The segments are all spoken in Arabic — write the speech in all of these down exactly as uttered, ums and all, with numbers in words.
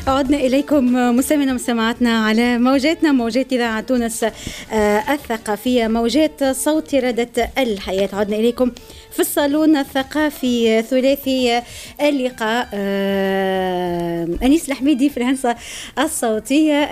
عدنا إليكم مستمعينا ومستمعاتنا على موجاتنا، موجات إذاعة تونس الثقافية، موجات صوت ردة الحياة. عدنا إليكم في الصالون الثقافي ثلاثي اللقاء. أنيس الحميدي في الهندسة الصوتية،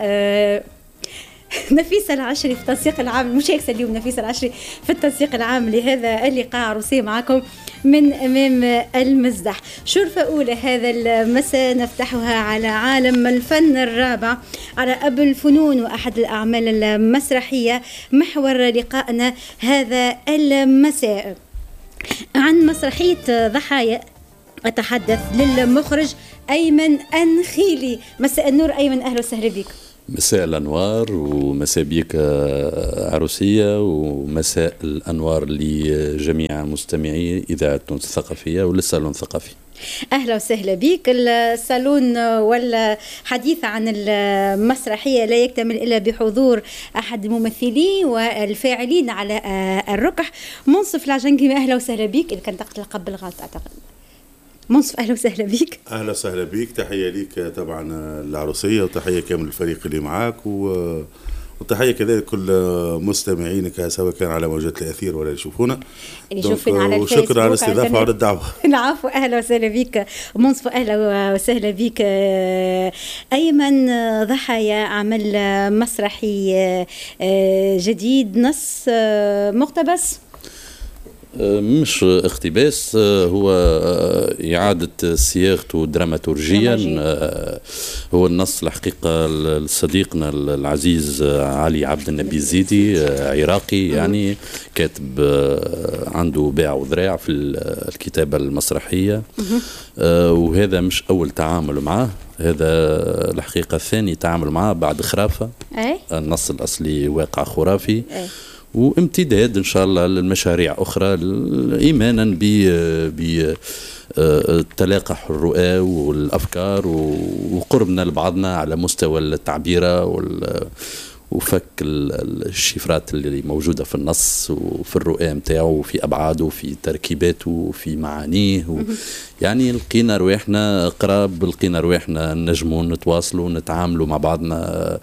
نفيسة العشري في التنسيق العام، مش هيك اليوم نفيسة العشري في التنسيق العام لهذا اللقاء. عروسية معكم من أمام المزدح. شرفة أولى هذا المساء نفتحها على عالم الفن الرابع، على أبو الفنون وأحد الأعمال المسرحية. محور لقائنا هذا المساء عن مسرحية ضحايا، أتحدث للمخرج أيمن أنخيلي. مساء النور أيمن، أهلا وسهلا بك. مساء الأنوار ومساء بيك عروسية، ومساء الأنوار لجميع مستمعي إذاعة تونس الثقافية والصالون الثقافي. أهلا وسهلا بك. الصالون والحديث عن المسرحية لا يكتمل إلا بحضور أحد الممثلين والفاعلين على الركح. منصف العجنقي، أهلا وسهلا بك. اللي كان تقلقب بالغلط أعتقد. منصف أهلا وسهلا بك. أهلا وسهلا بك، تحية ليك طبعا العروسية، وتحية كامل الفريق اللي معاك، و... وتحية كذلك كل مستمعينك سواء كان على موجات الأثير ولا يشوفونا اللي يشوفنا على الفيسبوك. وشكرا على الاستضافة وعلى الدعوة. العفو، أهلا وسهلا بك منصف. أهلا وسهلا بك أيمن. ضحايا عمل مسرحي جديد، نص مقتبس، مش اقتباس، هو إعادة صياغته دراماتورجيا. هو النص الحقيقة لصديقنا العزيز علي عبد النبي الزيدي، عراقي يعني، كاتب عنده باع وذراع في الكتابة المسرحية، وهذا مش أول تعامل معه، هذا الحقيقة ثاني تعامل معه بعد خرافة. النص الأصلي واقع خرافي، وامتداد إن شاء الله للمشاريع أخرى، إيمانا بتلاقح الرؤى والأفكار وقربنا لبعضنا على مستوى التعبير وفك الشفرات اللي موجودة في النص وفي الرؤى متاعه وفي أبعاده وفي تركيباته وفي معانيه. يعني لقينا رواحنا قراب، لقينا رواحنا نجمون نتواصلوا ونتعاملوا مع بعضنا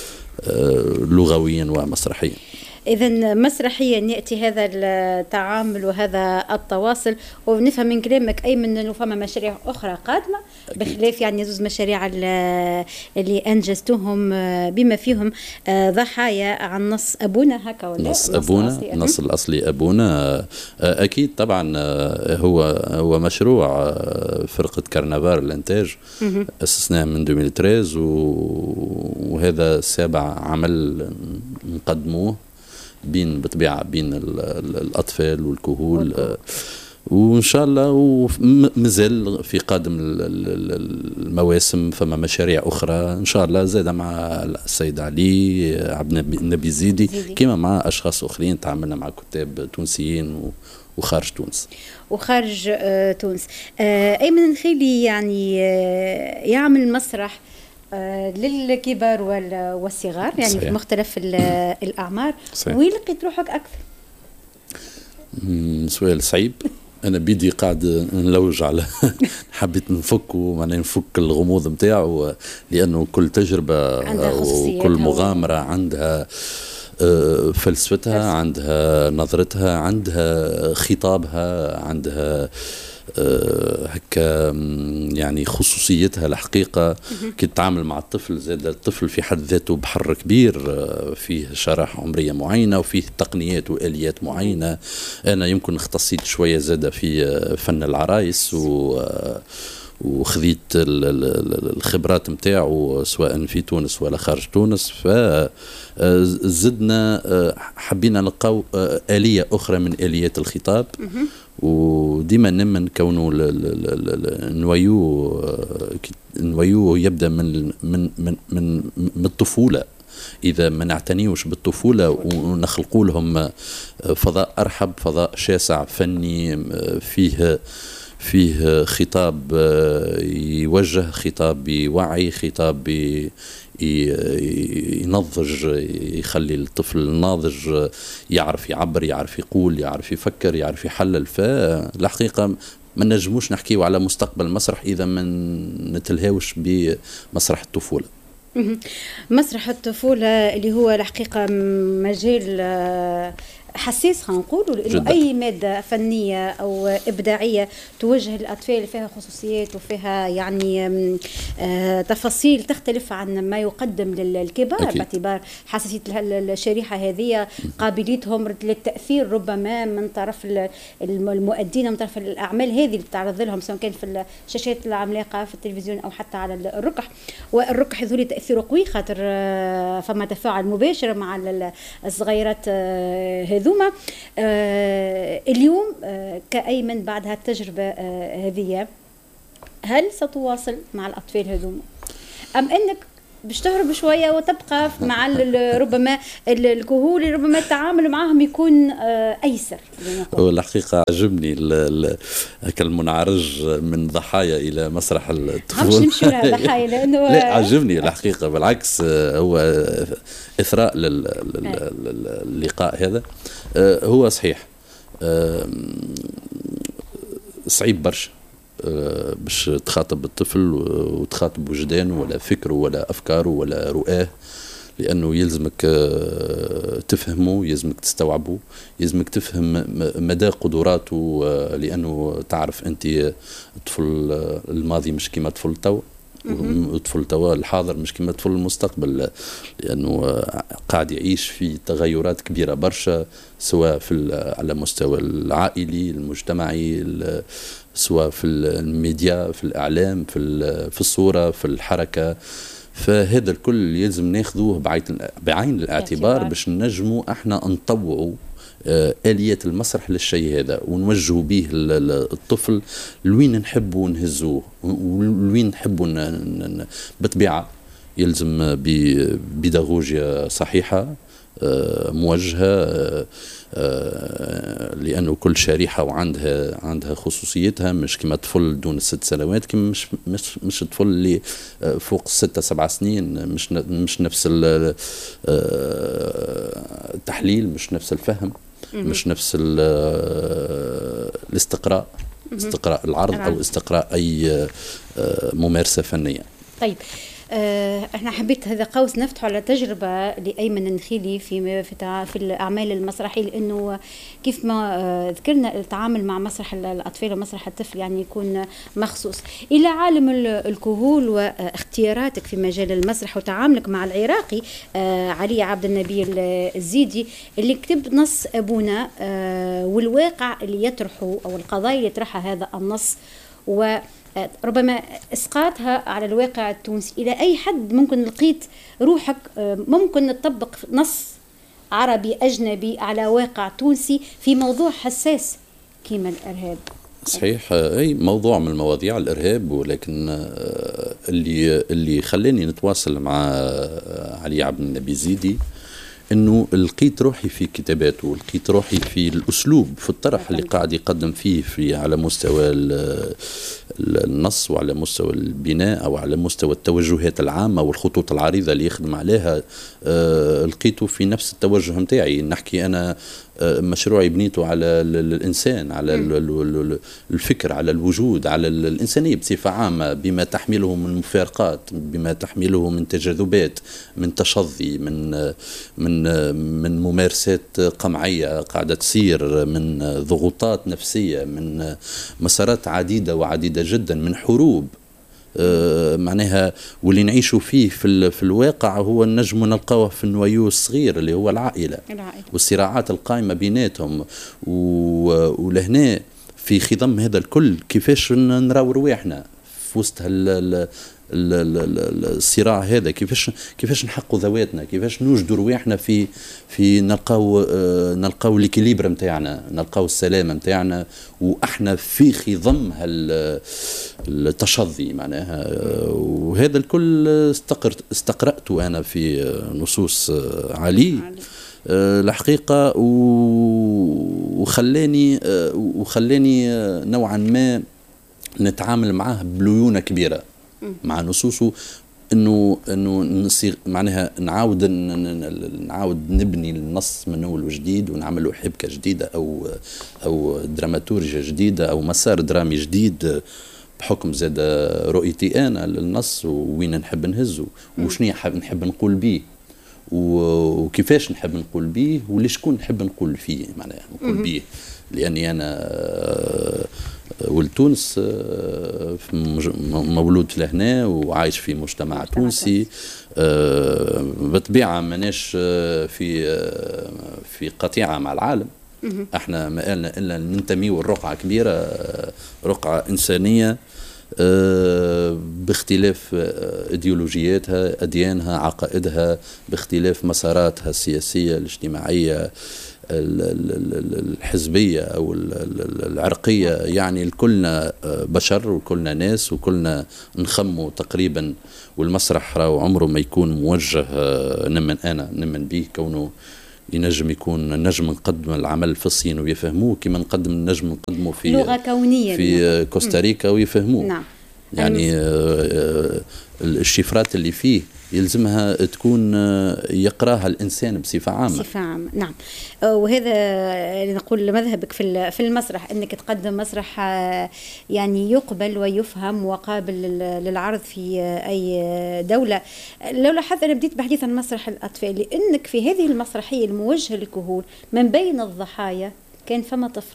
لغويا ومسرحيا. إذا مسرحيا يأتي هذا التعامل وهذا التواصل، ونفهم من كلامك أيمن أنه فما مشاريع أخرى قادمة بخلاف يعني زوز مشاريع اللي أنجزتهم، بما فيهم ضحايا عن نص أبونا، هكا ولا نص أبونا، النص الأصلي أبونا. أكيد طبعا هو هو مشروع فرقة كرنفال الإنتاج، أسسناه من ألفين وثلاثة عشر، وهذا سابع عمل نقدموه بين بطبيعة بين الأطفال والكهول، وإن شاء الله ومازال في قادم المواسم فما مشاريع أخرى إن شاء الله زادة مع السيد علي عبد النبي الزيدي، كما مع أشخاص أخرين تعاملنا مع كتاب تونسيين وخارج تونس وخارج آه تونس. آه أيمن النخيلي يعني آه يعمل مسرح آه للكبار والصغار، يعني صحيح. في مختلف الأعمار. وين لقيت روحك أكثر؟ سؤال صعيب. أنا بيدي قاعد نلوج على حبيت نفك ومعنى نفك الغموض متاعه، لأنه كل تجربة وكل مغامرة عندها فلسفتها، عندها نظرتها، عندها خطابها، عندها هكا يعني خصوصيتها الحقيقة. كي تتعامل مع الطفل، زاد الطفل في حد ذاته بحر كبير، فيه شرح عمرية معينة وفيه تقنيات وآليات معينة. أنا يمكن اختصيت شوية زاد في فن العرايس و وخذيت الخبرات متاعه سواء في تونس ولا خارج تونس، فزدنا حبينا نلقاو آلية أخرى من آليات الخطاب، وديما نمن كونه نويو نويو يبدأ من من من من, من الطفولة. إذا ما نعتنيوش بالطفولة ونخلقوا لهم فضاء أرحب، فضاء شاسع فني فيه فيه خطاب يوجه، خطاب يوعي، خطاب ينضج، يخلي الطفل الناضج يعرف يعبر، يعرف يقول، يعرف يفكر، يعرف يحلل. فالحقيقة ما نجموش نحكيو على مستقبل المسرح اذا ما نتلهاوش بمسرح الطفوله. مسرح الطفولة اللي هو الحقيقة مجال حساس خلينا نقولوا، لأنه جدا. أي مادة فنية أو إبداعية توجه الأطفال فيها خصوصيات وفيها يعني آه تفاصيل تختلف عن ما يقدم للكبار، أكيد. باعتبار حساسية الشريحة هذه، قابليتهم للتأثير ربما من طرف المؤدين، من طرف الأعمال هذه اللي تعرض لهم، سواء كان في الشاشات العملاقة في التلفزيون أو حتى على الرقح. والرقح ذولي تأثيره قوي، خاطر آه فما تفاعل مباشر مع الصغيرات آه هذوما. آه اليوم آه كأيمن بعد هالتجربة آه هذه، هل ستواصل مع الأطفال هذوما أم أنك باش تهرب شوية وتبقى مع ربما الكهول، ربما التعامل معهم يكون آه أيسر؟ هو الحقيقة عجبني هكا المنعرج من ضحايا إلى مسرح الطفولة. مش نمشي لها ضحايا لأنه لا، عجبني الحقيقة، بالعكس هو إثراء للقاء هذا. هو صحيح صعيب برشا باش تخاطب الطفل وتخاطب وجدانه ولا فكره ولا أفكاره ولا رؤاه، لأنه يلزمك تفهمه، يلزمك تستوعبه، يلزمك تفهم مدى قدراته، لأنه تعرف أنت الطفل الماضي مش كما طفل تو، طفل توا الحاضر مش كما طفل المستقبل، لأنه قاعد يعيش في تغيرات كبيرة برشا، سواء في على مستوى العائلي المجتمعي، سواء في الميديا، في الإعلام، في في الصورة، في الحركة. فهذا الكل يلزم ناخذوه بعين الاعتبار باش نجموا احنا نطوعوا آليات المسرح للشيء هذا، ونوجهوا به الطفل لوين نحبوا نهزوه ولوين نحبوا. بطبيعة يلزم ببيداغوجيا صحيحة موجهة، لأنه كل شريحة وعندها عندها خصوصيتها، مش كما طفل دون الست سنوات، كما مش مش مش الطفل اللي فوق ستة سبع سنين، مش مش نفس التحليل، مش نفس الفهم، مش نفس الاستقراء، استقراء العرض أو استقراء أي ممارسة فنية. طيب آه، احنا حبيت هذا قوس نفتح على تجربه لايمن النخيلي في في في الاعمال المسرحيه، لانه كيف ما آه ذكرنا التعامل مع مسرح الاطفال ومسرح الطفل يعني يكون مخصوص. الى عالم الكهول واختياراتك في مجال المسرح وتعاملك مع العراقي آه علي عبد النبي الزيدي اللي كتب نص ابونا آه والواقع اللي يطرحه او القضايا اللي يطرحها هذا النص، و ربما اسقاطها على الواقع التونسي. الى اي حد ممكن لقيت روحك ممكن نطبق نص عربي اجنبي على واقع تونسي في موضوع حساس كيما الارهاب؟ صحيح، اي موضوع من المواضيع الارهاب، ولكن اللي اللي خلاني نتواصل مع علي عبد النبي زيدي انه لقيت روحي في كتاباته، لقيت روحي في الاسلوب، في الطرح اللي قاعد يقدم فيه في على مستوى النص وعلى مستوى البناء او على مستوى التوجهات العامه والخطوط العريضه اللي يخدم عليها. أه لقيته في نفس التوجه متاعي. نحكي انا مشروعي بنيته على الإنسان، على الفكر، على الوجود، على الإنسانية بصفة عامة، بما تحمله من مفارقات، بما تحمله من تجاذبات، من تشظي، من من من ممارسات قمعية قاعدة تصير، من ضغوطات نفسية، من مسارات عديدة وعديدة جدا، من حروب. آه معناها واللي نعيشوا فيه في, في الواقع هو النجم نلقاوه في النويو الصغير اللي هو العائلة, العائلة. والصراعات القائمة بيناتهم. ولهنا في خضم هذا الكل كيفاش نراو رواحنا في وسط الصراع هذا، كيفاش كيفاش نحقوا ذواتنا، كيفاش نوجدوا رواحنا في في نلقاو آه نلقاو الكيليبر نتاعنا، نلقاو السلام نتاعنا، واحنا في خضم التشظي معناها. آه وهذا الكل استقرت استقرأته انا في نصوص آه علي آه الحقيقه، وخلاني آه وخلاني آه نوعا ما نتعامل معه بليونة كبيرة مع نصوصه انه انه نصيغ معناها نعاود نعاود نبني النص من اول وجديد ونعملوا حبكه جديده او او دراماتورجيا جديده او مسار درامي جديد بحكم زاد رؤيتي انا للنص ووين نحب نهزه وشنو نحب نقول بيه وكيفاش نحب نقول بيه ولشكون نحب نقول فيه معناها نقول بيه. لاني انا ولد تونس مولود لهنا وعايش في مجتمع تونسي بطبيعه ماناش في في قطيعه مع العالم. احنا ما قالنا الا ننتميوا لرقعه كبيره رقعه انسانيه باختلاف ايديولوجياتها اديانها عقائدها باختلاف مساراتها السياسيه الاجتماعيه الحزبيه او العرقيه. يعني الكلنا بشر وكلنا ناس وكلنا نخموا تقريبا. والمسرح راهو عمره ما يكون موجه نمن انا نمن به كونه ينجم يكون نجم نقدم العمل في الصين ويفهموه كما نقدم النجم نقدمه في لغة كونية في كوستاريكا ويفهموه. نعم. يعني الشفرات اللي فيه يلزمها تكون يقراها الإنسان بصفة عامة. بصفة عامة نعم. وهذا نقول مذهبك في في المسرح أنك تقدم مسرح يعني يقبل ويفهم وقابل للعرض في أي دولة. لو لاحظت أنا بديت بحديث عن مسرح الأطفال لأنك في هذه المسرحية الموجهة للكهول من بين الضحايا كان فما طفل.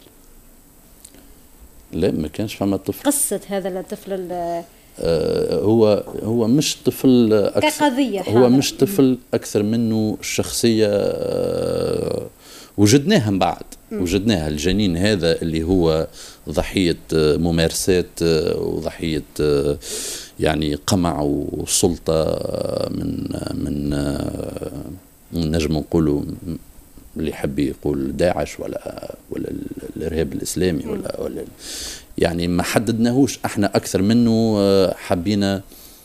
لا ما كانش فما طفل. قصة هذا الطفل آه هو هو مش طفل أكثر كقضية هو مش طفل أكثر منه شخصية آه وجدناها من بعد م. وجدناها الجنين هذا اللي هو ضحية ممارسات وضحية يعني قمع وسلطة من من, من نجم نقولوا اللي يحب يقول داعش ولا ولا الارهاب الاسلامي ولا ولا يعني ما حددناهوش احنا اكثر منه حبينا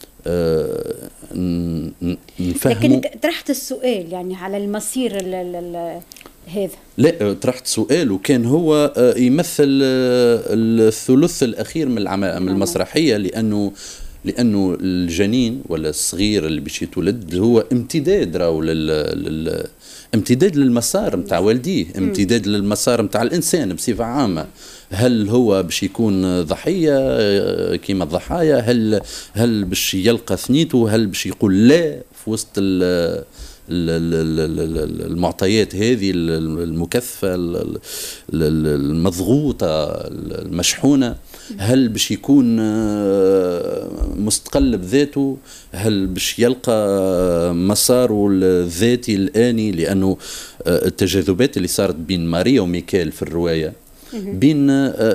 نفهمه. لكن طرحت السؤال يعني على المصير ال ال هذا. لا طرحت سؤال وكان هو يمثل الثلث الاخير من العمل من المسرحيه لانه لانه الجنين ولا الصغير اللي باش يتولد هو امتداد راهو لل, لل امتداد للمسار نتاع والديه امتداد للمسار نتاع الانسان بصفه عامه. هل هو باش يكون ضحيه كيما الضحايا هل هل باش يلقى ثنيته هل باش يقول لا في وسط ال المعطيات هذه المكثفه المضغوطه المشحونه. هل باش يكون مستقل بذاته هل باش يلقى مساره الذاتي الآني لأنه التجاذبات اللي صارت بين ماريا وميكال في الرواية بين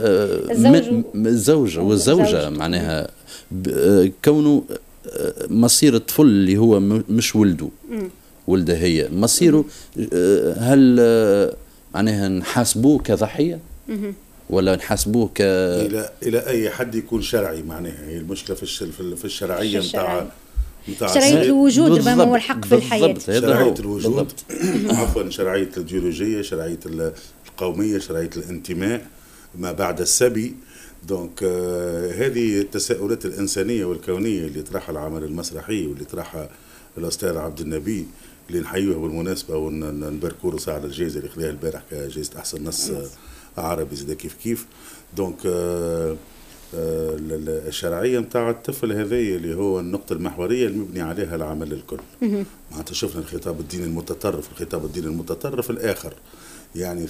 الزوج والزوجة معناها كونه مصير الطفل اللي هو مش ولده ولده هي مصيره هل معناها نحاسبوه كضحية ولا نحاسبوه ك الى الى اي حد يكون شرعي معناها هي المشكله في في الشرعيه نتاع نتاع شرعيه الوجود ربما هو الحق في الحياه. شرعيه الوجود عفوا شرعيه الجيولوجيه شرعيه القوميه شرعيه الانتماء ما بعد السبي. دونك آه هذه التساؤلات الانسانيه والكونيه اللي طرحها العمل المسرحي واللي طرحها الاستاذ عبد النبي اللي نحيوه بالمناسبه ونباركوا له على الجائزه اللي خذاها البارح كجائزه احسن نص عربي زي كيف كيف. دونك آه آه الشرعيه نتاع الطفل هذايا اللي هو النقطه المحوريه المبني عليها العمل الكل. معناتها شفنا الخطاب الديني المتطرف الخطاب الديني المتطرف الاخر يعني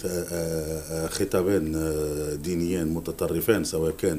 خطابين دينيين متطرفين سواء كان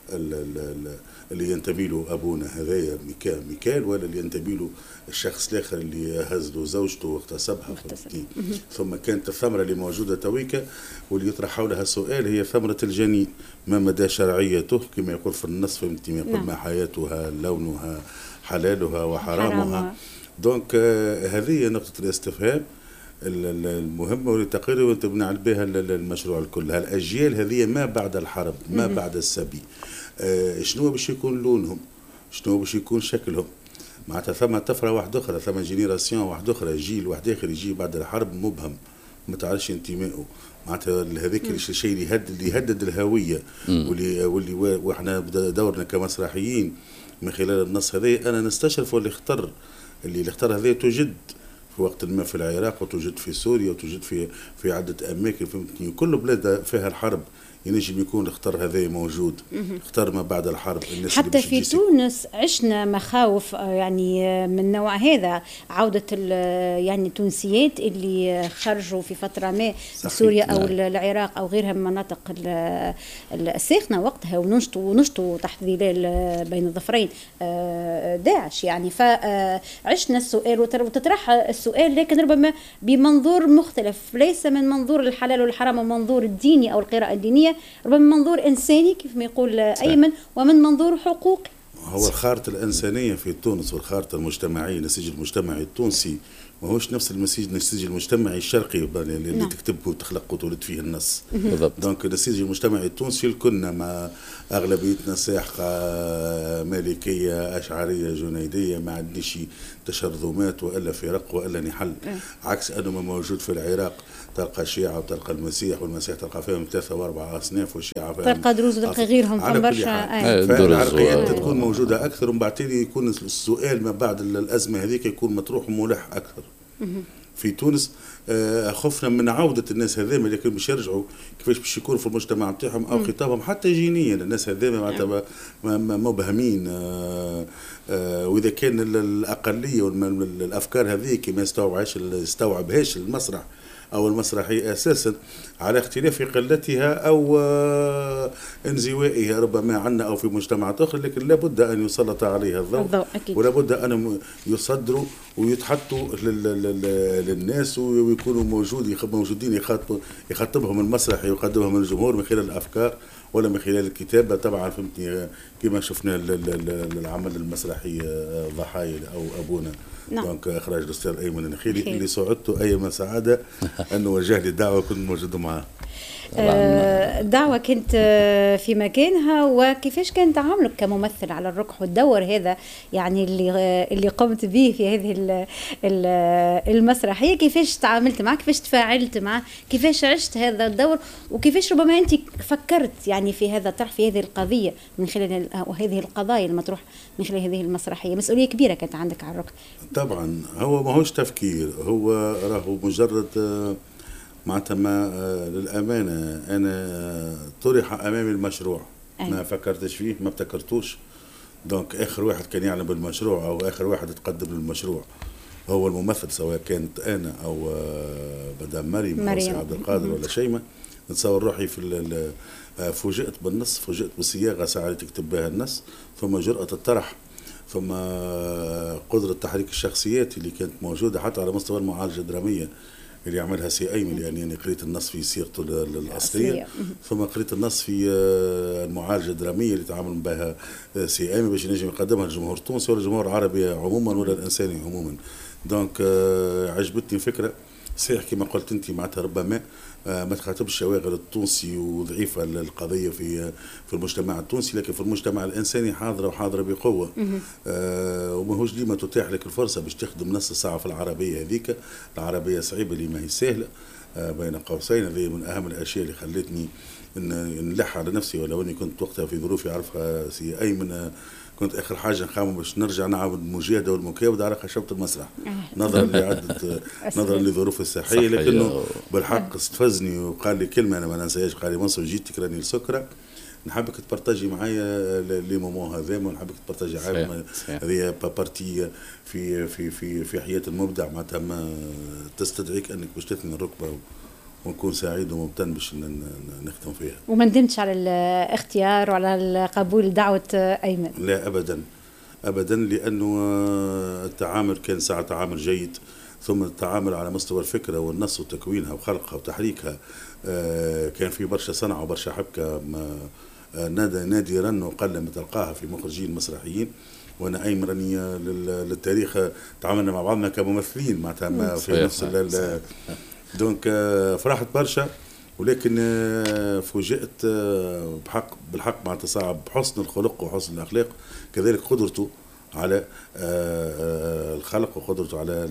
اللي ينتمي له ابونا هذايا ميكال ميكال ولا اللي ينتمي له الشخص الاخر اللي هز له زوجته واغتصبها. ثم كانت الثمره اللي موجوده تويكا واللي يطرح حولها السؤال هي ثمره الجنين ما مدى شرعيته كما يقول في النص فهمتي يقول نعم. ما حياتها لونها حلالها وحرامها. دونك آه هذه نقطه الاستفهام المهمة واللي تقريبا تبني على بها المشروع الكل. هالأجيال هذه ما بعد الحرب ما بعد السبي آه شنو باش يكون لونهم شنو باش يكون شكلهم معناتها ثم طفرة واحدة أخرى ثم جينيراسيون واحدة أخرى جيل واحد آخر يجي بعد الحرب مبهم ما تعرفش انتمائه معناتها هذاك الشيء اللي يهدد اللي يهدد الهوية واللي واللي واحنا دورنا كمسرحيين من خلال النص هذا أنا نستشرف اللي اختار اللي اختار هذا توجد في وقت ما في العراق، وتوجد في سوريا، وتوجد في في عدة أماكن، فهمتني. كل بلاد فيها الحرب ينجم يكون اختار هذا موجود، اختار ما بعد الحرب. الناس حتى في تونس عشنا مخاوف يعني من نوع هذا، عودة يعني التونسيات اللي خرجوا في فترة ما سوريا أو العراق أو غيرها من المناطق الساخنة وقتها، ونشطوا ونشطوا تحت ظلال بين الظفرين داعش يعني. فعشنا السؤال وتطرح السؤال، لكن ربما بمنظور مختلف، ليس من منظور الحلال والحرام ومنظور الديني أو القراءة الدينية، ربما من منظور إنساني كيف ما يقول أيمن، ومن منظور حقوقي. هو الخارطة الإنسانية في تونس والخارطة المجتمعية، النسيج المجتمعي التونسي ما هوش نفس النسيج النسيج المجتمعي الشرقي اللي نعم. تكتبه وتخلق وتولد فيه النص. دونك النسيج المجتمعي التونسي كنا مع أغلبيتنا ساحقة مالكية أشعرية جنيدية، ما عندناش تشرذمات وإلا فرق وإلا نحل. عكس أنه ما موجود في العراق، تلقى الشيعة وتلقى المسيح، والمسيح تلقى فيهم ثلاثة وأربعة أصناف، والشيعة فيهم تلقى دروز وتلقى غيرهم في برشا. فالعرقيات تكون موجودة أكثر، ومن بعد يكون السؤال ما بعد الأزمة هذيك يكون مطروح وملح أكثر. في تونس خفنا من عودة الناس هذيما، لكن باش يرجعوا كيفاش باش يكونوا في المجتمع نتاعهم أو خطابهم حتى جينيا. الناس هذيما معناتها مبهمين، وإذا كان الأقلية والأفكار هذيك ما يستوعبهاش يستوعبهاش المسرح أو المسرحية أساسا، على اختلاف قلتها أو انزوائها ربما عنا أو في مجتمعات أخرى، لكن لابد أن يسلط عليها الضوء، ولابد أن يصدروا ويتحطوا للناس ويكونوا موجودين موجودين يخاطبهم المسرح يقدمهم الجمهور من خلال الأفكار ولا من خلال الكتابة. طبعا فهمتني كما شفنا العمل المسرحي ضحايا أو أبونا، نعم. دونك إخراج الأستاذ أيمن النخيلي اللي سعدت أيما سعادة أنه وجه لي دعوة كنت موجود معه. دعوة كنت في مكانها، وكيفاش كان تعاملك كممثل على الركح والدور هذا يعني اللي اللي قمت به في هذه المسرحية؟ كيفاش تعاملت معه، كيفاش تفاعلت معه، كيفاش عشت هذا الدور، وكيفاش ربما أنت فكرت يعني في هذا الطرح في هذه القضية من خلال وهذه القضايا المطروح من خلال هذه المسرحية؟ مسؤولية كبيرة كانت عندك على الركح. طبعا هو ما هوش تفكير، هو راهو مجرد معناتها ما للأمانة أنا طرح أمامي المشروع أي. ما فكرتش فيه، ما ابتكرتوش. دونك آخر واحد كان يعلم بالمشروع أو آخر واحد يتقدم للمشروع هو الممثل، سواء كانت أنا أو مدام مريم أو سي عبد القادر ولا شيماء. نتصور روحي في فوجئت بالنص، فوجئت بالصياغة ساعة اللي تكتب بها النص، ثم جرأة الطرح، ثم قدرة تحريك الشخصيات اللي كانت موجودة حتى على مستوى المعالجة الدرامية اللي يعملها سي أيمن. يعني أنا قريت النص في سيرته الأصلية، ثم قريت النص في المعالجة الدرامية اللي تعامل بها سي أيمن باش ينجم يقدمها للجمهور التونسي ولا الجمهور العربي عموما ولا الإنساني عموما. دونك عجبتني فكرة صحيح كما قلت أنت، معناتها ربما ما تخاطبش الشواغل التونسي وضعيفة القضية في في المجتمع التونسي، لكن في المجتمع الإنساني حاضرة وحاضرة بقوة. آه وما هوش ديما تتاح لك الفرصة باش تخدم نص ساعة في العربية هذيك. العربية صعيبة اللي ما هي سهلة. آه بين قوسين هذه من أهم الأشياء اللي خلتني نلح على نفسي، ولو أني كنت وقتها في ظروف يعرفها سي أيمن. كنت آخر حاجة نخاوم باش نرجع نعاود المجاهدة والمكابدة على خشبة المسرح نظرا لعدة نظرا لظروف الصحية، لكنه بالحق استفزني وقال لي كلمة أنا ما ننساهاش. قال لي منصور جيتك راني لسكرة، نحبك تبارتاجي معايا لي مومون هذا، ونحبك تبارتاجي معايا هذه بارتي في في في في حياة المبدع، معناتها ما تستدعيك أنك باش تثني الركبة ونكون سعيد وممتن باش نختم فيها. وما ندمتش على الاختيار وعلى قبول دعوة أيمن؟ لا أبدا أبدا، لأنه التعامل كان ساعة تعامل جيد، ثم التعامل على مستوى الفكرة والنص وتكوينها وخلقها وتحريكها كان في برشا صنعة وبرشا حبكة نادرا وقل ما تلقاها في مخرجين مسرحيين. وانا ايمن راني للتاريخ تعاملنا مع بعضنا كممثلين معناتها في نفس دونك فرحت برشا، ولكن فوجئت بحق بالحق مع تصاعب حسن الخلق وحسن الاخلاق، كذلك قدرته على الخلق وقدرته على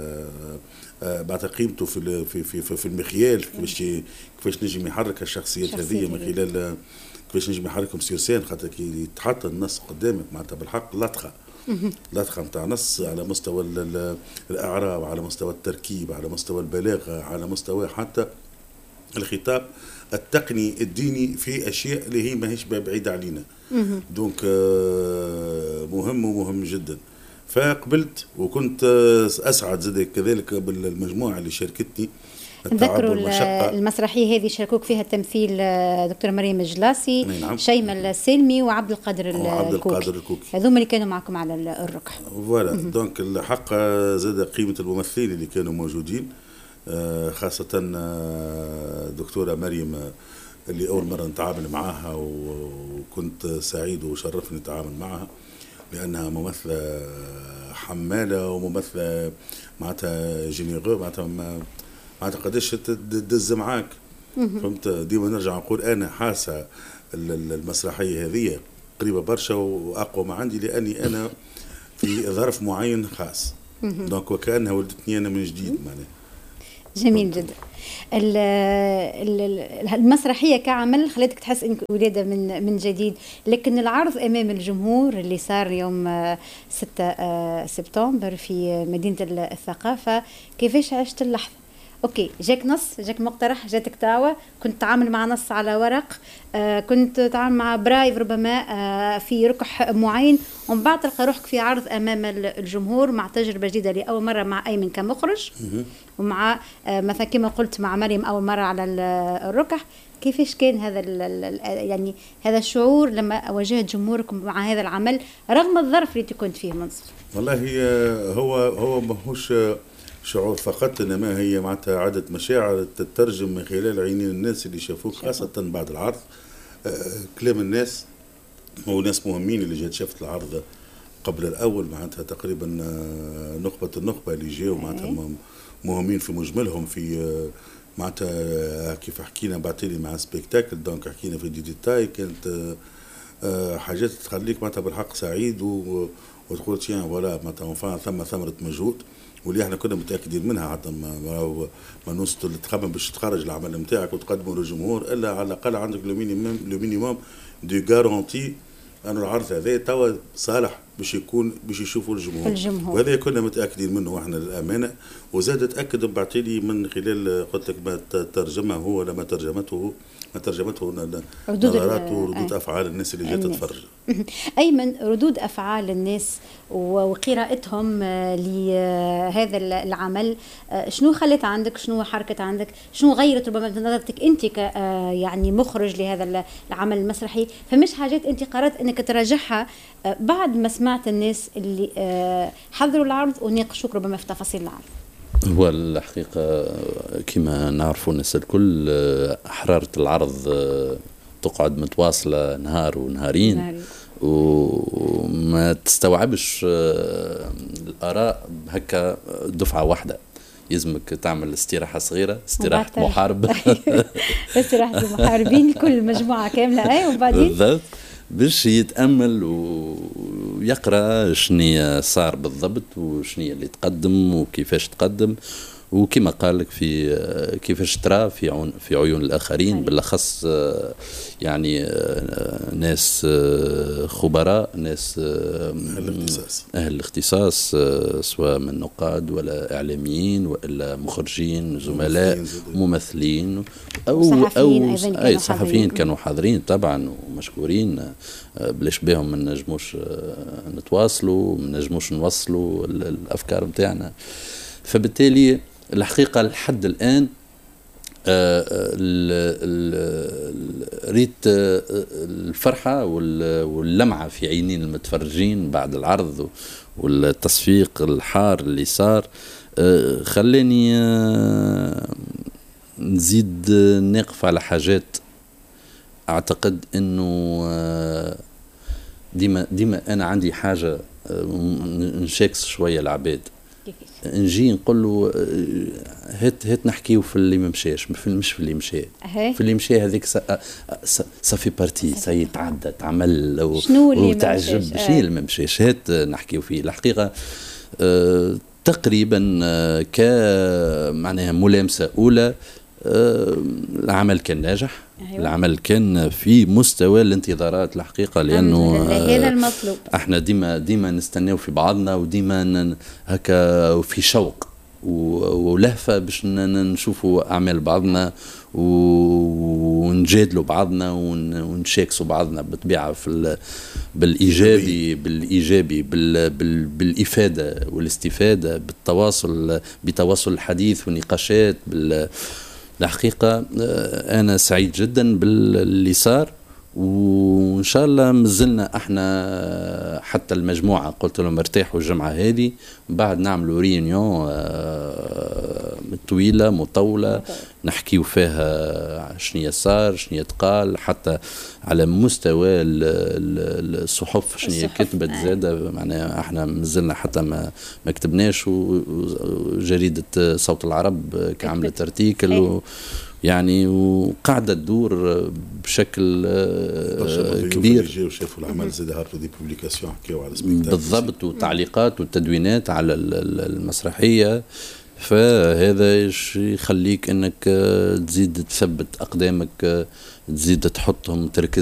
بعد قيمته في في في في المخيال، كيفاش كيفاش نجم يحرك الشخصيات هذه من خلال كيفاش نجم نحركهم سيرسين، خاطر كي يتحط النص قدامك معناتها بالحق لطخه لطخه نتاع نص على مستوى الاعراب، على مستوى التركيب، على مستوى البلاغه، على مستوى حتى الخطاب التقني الديني في اشياء اللي هي ماهيش بعيده علينا. دونك مهم ومهم جدا. فقبلت وكنت اسعد زاد كذلك بالمجموعه اللي شاركتني. نذكروا المسرحيه هذه شاركوك فيها التمثيل دكتوره مريم الجلاسي، نعم. شيماء السلمي وعبد القادر وعبد القادر الكوكي، هذوما اللي كانوا معكم على الركح. فوالا دونك الحق زاد قيمه الممثلين اللي كانوا موجودين، خاصه دكتوره مريم اللي اول مره نتعامل معها، وكنت سعيد وشرفني نتعامل معها لانها ممثله حماله وممثله معناتها جينيرو، معناتها ما قداش تدز معاك. فهمت؟ ديما نرجع نقول انا حاسه المسرحيه هذه قريبه برشا واقوى ما عندي لاني انا في ظرف معين خاص. دونك وكانها ولدتني انا من جديد معناها. جميل جدا. المسرحيه كعمل خلتك تحس انك ولاده من من جديد، لكن العرض امام الجمهور اللي صار يوم ستة سبتمبر في مدينه الثقافه، كيفاش عشت اللحظه؟ اوكي، جاك نص، جاك مقترح، جاتك دعوه، كنت تعامل مع نص على ورق، آه كنت تعامل مع برايف ربما آه في ركح معين، ومن بعد تلقى روحك في عرض امام الجمهور مع تجربه جديده لاول مره مع ايمن كمخرج، ومع آه مثلا كما قلت مع مريم اول مره على الركح. كيفاش كان هذا يعني هذا الشعور لما واجهت جمهوركم مع هذا العمل رغم الظرف اللي كنت فيه منصف؟ والله هو هو ماهوش شعور فقط، انما هي معناتها عدة مشاعر تترجم من خلال عينين الناس اللي شافوك، خاصة بعد العرض. آه كلام الناس وناس مهمين اللي جات شافت العرض قبل الاول، معناتها تقريبا آه نخبة النخبة اللي جاوا معناتها مهمين في مجملهم، في آه معناتها كيف حكينا بعتلي مع سبيكتاكل، دونك حكينا في دي ديتاي، كانت آه حاجات تخليك معناتها بالحق سعيد وتقول تيان ولا معناتها ثم ثمرة مجهود واللي احنا كنا متاكدين منها، حتى ما ما نوصل تخمم باش تخرج العمل نتاعك وتقدمه للجمهور، الا على الاقل عندك لو مينيموم لو مينيموم دي غارونتي انه العرض هذا توا صالح باش يكون باش يشوفوا الجمهور, الجمهور. وهذا كنا متاكدين منه احنا للامانه. وزاد تاكد بعتلي من خلال قلت لك ما ترجمه هو لما ترجمته ما ترجمته نظرات وردود افعال الناس اللي جات تتفرج. ايمن، ردود افعال الناس وقراءتهم لهذا العمل شنو خلت عندك، شنو حركت عندك، شنو غيرت ربما نظرتك انت ك يعني مخرج لهذا العمل المسرحي؟ فمش حاجات انت قررت انك تراجعها بعد ما سمعت الناس اللي حضروا العرض وناقشوك ربما في تفاصيل العرض؟ هو الحقيقة كما نعرفوا الناس الكل حرارة العرض تقعد متواصلة نهار ونهارين نهاري. وما تستوعبش الآراء هكا دفعة واحدة، يلزمك تعمل استراحة صغيرة، استراحة محارب استراحة المحاربين كل المجموعة كاملة اي وبعدين بالضبط باش يتأمل ويقرأ شنية صار بالضبط وشنية اللي تقدم وكيفاش تقدم، وكما قال لك في كيفاش ترى في عون في عيون الآخرين، بالأخص يعني ناس خبراء، ناس أهل الاختصاص أهل الاختصاص سواء من نقاد ولا إعلاميين وإلا مخرجين زملاء ممثلين أو أو أي صحفيين كانوا حاضرين طبعا ومشكورين، بلاش بهم ما نجموش نتواصلوا ما نجموش نوصلوا الأفكار متاعنا. فبالتالي الحقيقة لحد الآن ريت الفرحة واللمعة في عينين المتفرجين بعد العرض والتصفيق الحار اللي صار خلاني نزيد نقف على حاجات أعتقد أنه ديما ديما أنا عندي حاجة نشاكس شوية العباد، نجي نقول له هات هات نحكيو في اللي ما مشاش، مش في اللي مشى، في اللي مشى هذيك صافي بارتي سي تعدى تعمل وتعجب شنو اللي ما مشاش، هات نحكيو فيه. الحقيقه أه تقريبا أه ك معناها ملامسه اولى العمل كان ناجح. أيوة. العمل كان في مستوى الانتظارات الحقيقه، لانه هذا المطلوب. احنا ديما ديما نستناو في بعضنا، وديما هكا في شوق ولهفه باش نشوفوا اعمال بعضنا ونجادلوا بعضنا ونشاكسوا بعضنا بالطبيعه في بالايجابي بالايجابي بال بال بالافاده والاستفاده بالتواصل بتواصل الحديث والنقاشات. بالحقيقه انا سعيد جدا باللي صار، وان شاء الله مازلنا احنا حتى المجموعه قلت لهم ارتاحوا الجمعه هذه، بعد نعملوا ريونيون طويله مطوله نحكيوا فيها شنيا صار شنيا تقال، حتى على مستوى الصحف شنيا كتبت زاده. معناها احنا مازلنا حتى ما ما كتبناش، وجريده صوت العرب كعملت ارتيكل و يعني وقاعدة تدور بشكل كبير. يجيو شافوا العمل زاد هبطوا دي بوبليكاسيون حكيوا على بالضبط، وتعليقات والتدوينات على المسرحية. فهذا يخليك انك تزيد تثبت اقدامك، تزيد تحطهم تركز